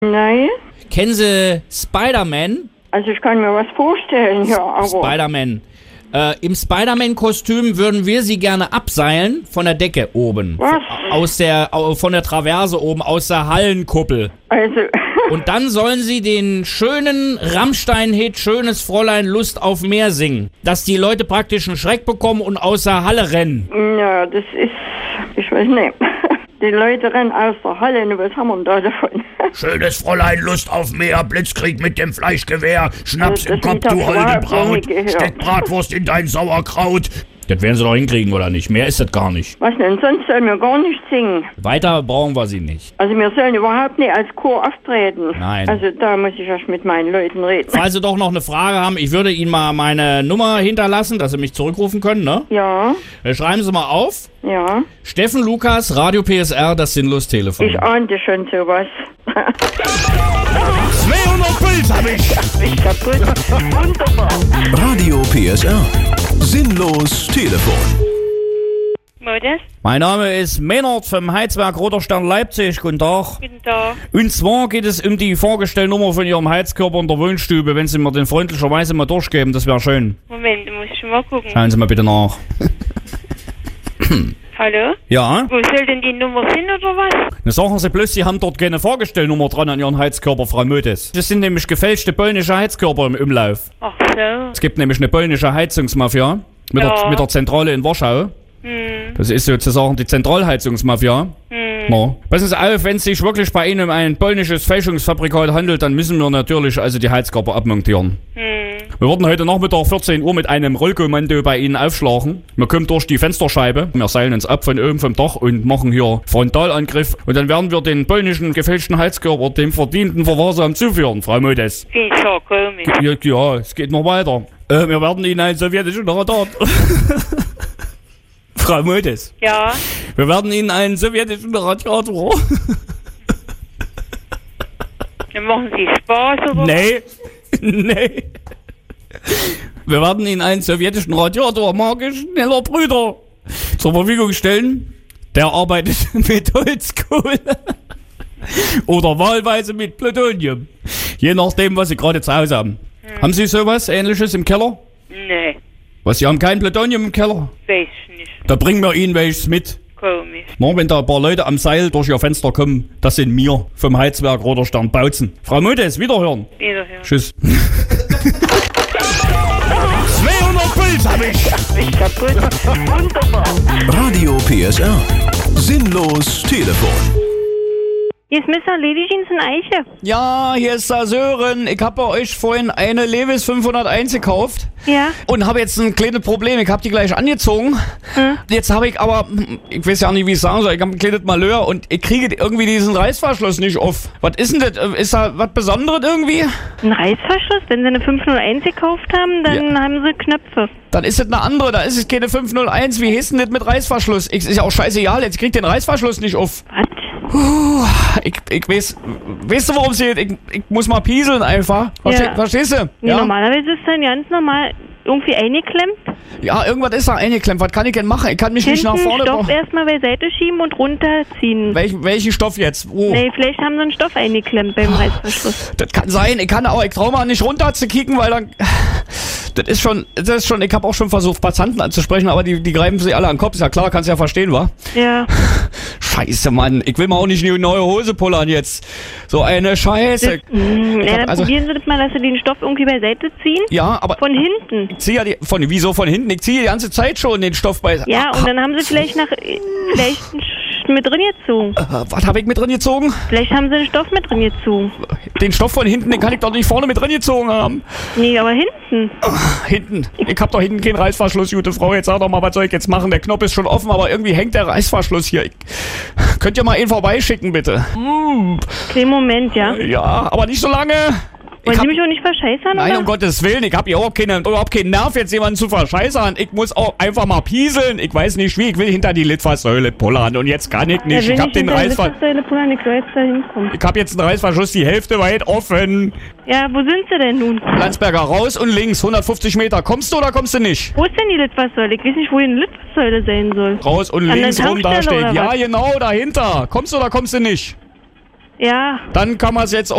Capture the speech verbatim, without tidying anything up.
Nein. Kennen Sie Spider-Man? Also ich kann mir was vorstellen, ja, aber... Spider-Man. Äh, Im Spider-Man-Kostüm würden wir Sie gerne abseilen von der Decke oben. Was? Aus der, von der Traverse oben, aus der Hallenkuppel. Also... Und dann sollen Sie den schönen Rammstein-Hit Schönes Fräulein Lust auf Meer singen. Dass die Leute praktisch einen Schreck bekommen und aus der Halle rennen. Ja, das ist... Ich weiß nicht. Die Leute rennen aus der Halle, und was haben wir denn da davon? Schönes Fräulein Lust auf Meer, Blitzkrieg mit dem Fleischgewehr, Schnaps Also, im Kopf, das du hab ich holde überhaupt Braut, noch nie gehört. steck Bratwurst in dein Sauerkraut. Das werden Sie doch hinkriegen, oder nicht? Mehr ist das gar nicht. Was denn? Sonst sollen wir gar nicht singen. Weiter brauchen wir Sie nicht. Also wir sollen überhaupt nicht als Chor auftreten. Nein. Also da muss ich erst mit meinen Leuten reden. Falls Sie doch noch eine Frage haben, ich würde Ihnen mal meine Nummer hinterlassen, dass Sie mich zurückrufen können, ne? Ja, Schreiben Sie mal auf. ja. Steffen Lukas, Radio P S R, das Sinnlos-Telefon. Ich ahnte schon sowas. zweihundert Puls hab ich! Ich kaputt. Wunderbar. Radio P S R. Sinnlos Telefon. Modest, Mein Name ist Mehnert vom Heizwerk Roter Stern Leipzig. Guten Tag. guten Tag. Und zwar geht es um die Vorgestellnummer von Ihrem Heizkörper in der Wohnstube. Wenn Sie mir den freundlicherweise mal durchgeben, das wäre schön. Moment, da muss ich schon mal gucken. Schauen Sie mal bitte nach. Hallo? Ja? Wo soll denn die Nummer sein oder was? Na, sagen Sie bloß, Sie haben dort keine Vorgestellnummer dran an Ihren Heizkörper, Frau Mödes. Das sind nämlich gefälschte polnische Heizkörper im Umlauf. Ach so. Es gibt nämlich eine polnische Heizungsmafia mit, Ja. der, mit der Zentrale in Warschau. Hm, Das ist sozusagen die Zentralheizungsmafia. hm. No. Passen Sie auf, wenn es sich wirklich bei Ihnen um ein polnisches Fälschungsfabrikat handelt, dann müssen wir natürlich also die Heizkörper abmontieren. Hm. Wir werden heute Nachmittag vierzehn Uhr mit einem Rollkommando bei Ihnen aufschlagen. Wir kommen durch die Fensterscheibe, wir seilen uns ab von oben vom Dach und machen hier Frontalangriff. Und dann werden wir den polnischen gefälschten Heizkörper dem verdienten Verwahrsam zuführen, Frau Modes. Klingt so komisch. Ja, ja, es geht noch weiter. Äh, wir werden Ihnen einen sowjetischen Radar... Frau Modes, Ja, wir werden Ihnen einen sowjetischen Radiator... dann machen Sie Spaß oder? Nee, nee. Wir werden Ihnen einen sowjetischen Radiator magisch schneller Brüder zur Verfügung stellen. Der arbeitet mit Holzkohle oder wahlweise mit Plutonium. Je nachdem, was Sie gerade zu Hause haben. Hm. Haben Sie sowas Ähnliches im Keller? Nee, Was, Sie haben kein Plutonium im Keller? weiß ich nicht. Da bringen wir Ihnen welches mit. Komisch. Na, wenn da ein paar Leute am Seil durch Ihr Fenster kommen, das sind wir vom Heizwerk Roter Stern Bautzen. Frau Modes, wiederhören. Wiederhören. Tschüss. zweihundert Puls hab ich! Ich kaputt. Wunderbar. Radio P S R. Sinnlos Telefon. Hier ist Mister Lady Jeans in Eiche. Ja, hier ist der Sören. Ich habe bei euch vorhin eine Levis fünfhunderteins gekauft Ja. und habe jetzt ein kleines Problem. Ich habe die gleich angezogen. Hm. Jetzt habe ich aber, ich weiß ja nicht, wie ich sagen soll, ich habe ein kleines Malheur und ich kriege irgendwie diesen Reißverschluss nicht auf. Was ist denn das? Ist da was Besonderes irgendwie? Ein Reißverschluss? Wenn Sie eine fünf null eins gekauft haben, dann haben Sie Knöpfe. Dann ist das eine andere, da ist es keine fünf null eins. Wie hieß denn das mit Reißverschluss? Ich, ist ja auch scheißegal, jetzt kriegt den Reißverschluss nicht auf. Was? Puh, ich, ich weiß, weißt du, worum es geht? Ich, ich muss mal pieseln einfach. Verste, Ja. Verstehst du? Nee, normalerweise ist dann ganz normal irgendwie eingeklemmt. Ja, irgendwas ist da eingeklemmt. Was kann ich denn machen? Ich kann mich nicht nach Hinten vorne... Stoff Doch. erstmal beiseite schieben und runterziehen. Welchen, welchen Stoff jetzt? Wo? Nee, vielleicht haben sie einen Stoff eingeklemmt beim Reißverschluss. Das kann sein. Ich kann auch, ich trau mal nicht runter zu kicken, weil dann... Das ist schon, das ist schon, ich habe auch schon versucht, Passanten anzusprechen, aber die, die greifen sich alle an den Kopf. Ist ja klar, kannst ja verstehen, wa? Ja. Scheiße, Mann. Ich will mir auch nicht eine neue Hose pullern jetzt. So eine Scheiße. Hm, Ich ja, hab dann also- probieren Sie das mal, dass Sie den Stoff irgendwie beiseite ziehen. Ja, aber Von hinten. ich ziehe ja die, von, wieso von hinten? Ich ziehe die ganze Zeit schon den Stoff bei... Ja, und dann haben Sie vielleicht nach, vielleicht einen Sch- mit drin gezogen. Äh, was habe ich mit drin gezogen? Vielleicht haben Sie den Stoff mit drin gezogen. Den Stoff von hinten, den kann ich doch nicht vorne mit drin gezogen haben. Nee, aber hinten. Hinten. Ich hab doch hinten keinen Reißverschluss, gute Frau. Jetzt sag doch mal, was soll ich jetzt machen? Der Knopf ist schon offen, aber irgendwie hängt der Reißverschluss hier. Ich, könnt ihr mal ihn vorbeischicken, bitte? Mm, Kleinen Moment, ja. ja, aber nicht so lange. Ich Wollen hab, Sie mich auch nicht verscheißern, nein, oder? um Gottes Willen. Ich hab hier überhaupt, keine, überhaupt keinen Nerv, jetzt jemanden zu verscheißern. Ich muss auch einfach mal pieseln. Ich weiß nicht wie. Ich will hinter die Litfaßsäule pullern. Und jetzt kann ich nicht. Ja, Ich hab den Reißverschluss. Ich soll jetzt da hinkommen. Ich hab jetzt einen Reißverschluss die Hälfte weit offen. Ja, wo sind Sie denn nun? Landsberger raus und links, hundertfünfzig Meter. Kommst du oder kommst du nicht? Wo ist denn die Litfaßsäule? Ich weiß nicht, wo die Litfaßsäule sein soll. Raus und An der links rum da Tankstelle steht. oder Ja, was? genau, dahinter. Kommst du oder kommst du nicht? Ja. Dann kann man es jetzt